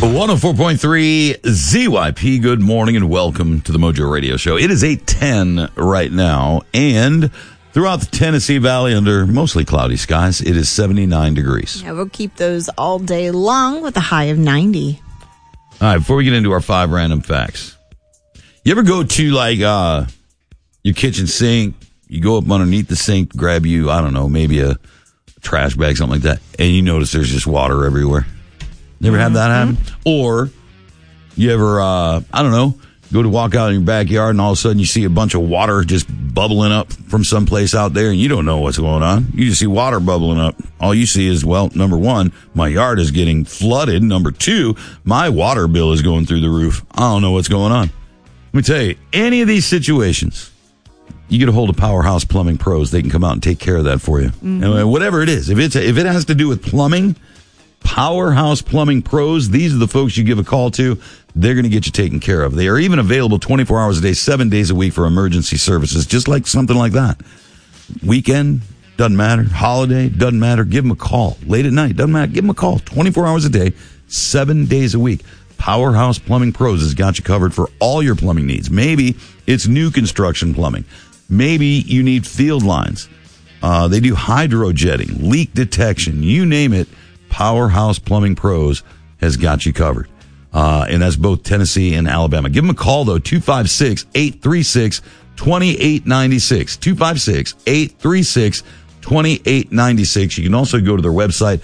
104.3 ZYP. Good morning and welcome to the Mojo Radio Show. It is 8:10 right now, and throughout the Tennessee Valley, under mostly cloudy skies, it is 79 degrees. Yeah, we'll keep those all day long with a high of 90. All right, before we get into our 5 random facts, you ever go to like your kitchen sink, you go up underneath the sink, grab you, I don't know, maybe a trash bag, something like that, and you notice there's just water everywhere? You ever had that happen? Or you ever, I don't know, go to walk out in your backyard and all of a sudden you see a bunch of water just bubbling up from someplace out there and you don't know what's going on. You just see water bubbling up. All you see is, well, number one, my yard is getting flooded. Number two, my water bill is going through the roof. I don't know what's going on. Let me tell you, any of these situations, you get a hold of Powerhouse Plumbing Pros. They can come out and take care of that for you. And whatever it is, if it has to do with plumbing, Powerhouse Plumbing Pros, these are the folks you give a call to. They're going to get you taken care of. They are even available 24 hours a day, 7 days a week for emergency services, just like something like that. Weekend, doesn't matter. Holiday, doesn't matter. Give them a call. Late at night, doesn't matter. Give them a call. 24 hours a day, 7 days a week. Powerhouse Plumbing Pros has got you covered for all your plumbing needs. Maybe it's new construction plumbing. Maybe you need field lines. They do hydrojetting, leak detection, you name it. Powerhouse Plumbing Pros has got you covered. And that's both Tennessee and Alabama. Give them a call, though, 256-836-2896. 256-836-2896. You can also go to their website,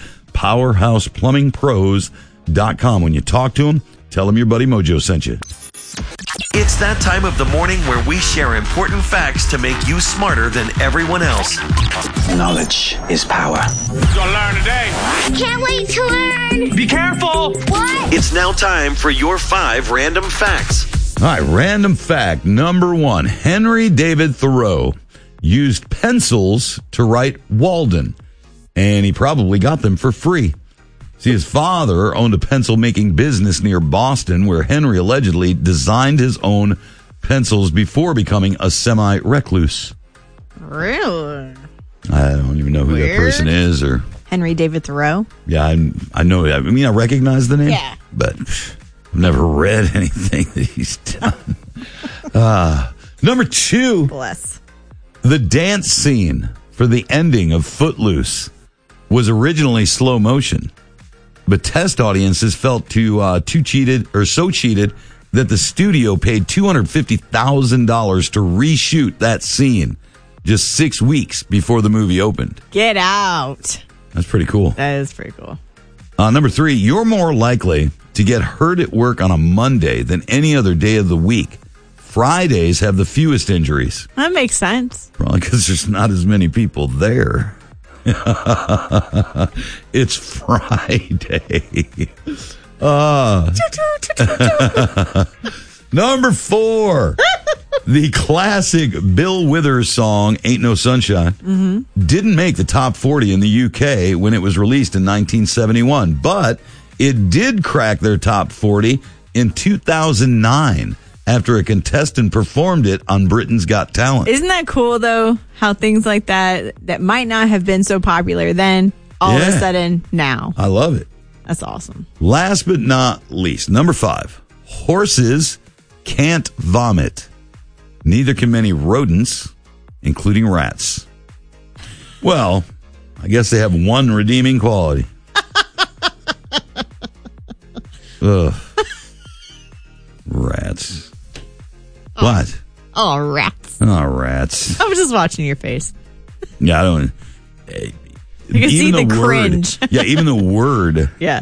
powerhouseplumbingpros.com. When you talk to them, tell them your buddy Mojo sent you. It's that time of the morning where we share important facts to make you smarter than everyone else. Knowledge is power. You're gonna learn today. Can't wait to learn. Be careful. What? It's now time for your 5 random facts. All right, random fact number 1. Henry David Thoreau used pencils to write Walden, and he probably got them for free. See, his father owned a pencil-making business near Boston where Henry allegedly designed his own pencils before becoming a semi-recluse. Really? I don't even know who that person is. Or Henry David Thoreau? Yeah, I know. I mean, I recognize the name. Yeah. But I've never read anything that he's done. Number 2. Bless. The dance scene for the ending of Footloose was originally slow motion. But test audiences felt so cheated that the studio paid $250,000 to reshoot that scene just 6 weeks before the movie opened. Get out. That's pretty cool. That is pretty cool. Number 3, you're more likely to get hurt at work on a Monday than any other day of the week. Fridays have the fewest injuries. That makes sense. Probably because there's not as many people there. It's Friday. Number 4. The classic Bill Withers song, Ain't No Sunshine, didn't make the top 40 in the UK when it was released in 1971, but it did crack their top 40 in 2009 after a contestant performed it on Britain's Got Talent. Isn't that cool, though, how things like that might not have been so popular then, all of a sudden, now. I love it. That's awesome. Last but not least, number 5. Horses can't vomit. Neither can many rodents, including rats. Well, I guess they have one redeeming quality. Ugh. Rats. What? Oh, rats. Oh, rats. I was just watching your face. Yeah, I don't. You can see the cringe. Yeah, even the word. Yeah.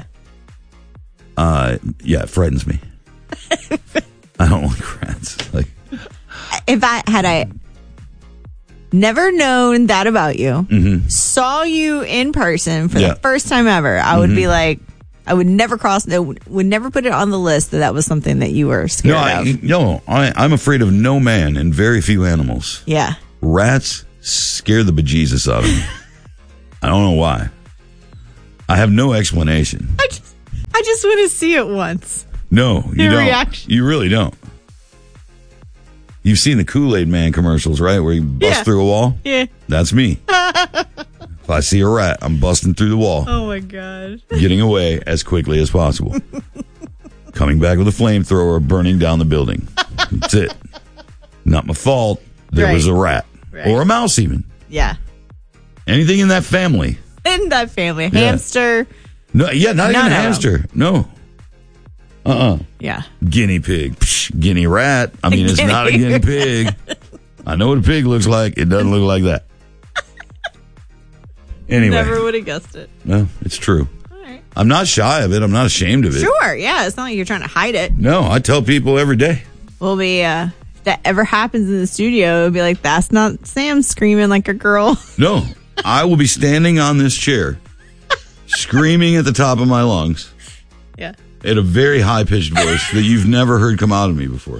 Yeah, it frightens me. I don't like rats. Like, if I never known that about you, saw you in person for the first time ever, I would be like, I would never would never put it on the list that was something that you were scared of. I'm afraid of no man and very few animals. Yeah. Rats scare the bejesus out of me. I don't know why. I have no explanation. I just want to see it once. No, you don't. Reaction. You really don't. You've seen the Kool-Aid Man commercials, right? Where you bust through a wall? Yeah. That's me. If I see a rat, I'm busting through the wall. Oh, my God. Getting away as quickly as possible. coming back with a flamethrower, burning down the building. That's it. Not my fault. There was a rat. Right. Or a mouse even. Yeah. Anything in that family. In that family. Hamster. No, yeah, not even a hamster. No. Yeah. Guinea pig. Psh, guinea rat. I mean, it's not a guinea pig. I know what a pig looks like. It doesn't look like that. Anyway. Never would have guessed it. No, it's true. All right. I'm not shy of it. I'm not ashamed of it. Sure. Yeah. It's not like you're trying to hide it. No, I tell people every day. We'll be, if that ever happens in the studio, it'll be like, that's not Sam screaming like a girl. No, I will be standing on this chair, screaming at the top of my lungs. Yeah. At a very high-pitched voice that you've never heard come out of me before.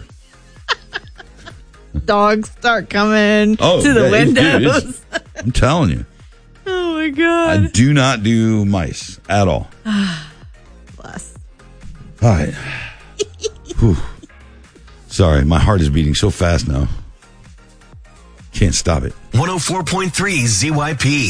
Dogs start coming to the windows. I'm telling you. Oh, my God. I do not do mice at all. Bless. All right. Whew. Sorry, my heart is beating so fast now. Can't stop it. 104.3 ZYP.